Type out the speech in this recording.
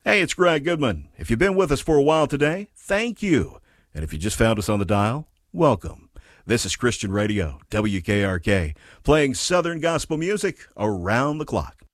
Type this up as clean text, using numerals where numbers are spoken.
Hey, it's Greg Goodman. If you've been with us for a while today, thank you. And if you just found us on the dial, welcome. This is Christian Radio, WKRK, playing Southern gospel music around the clock.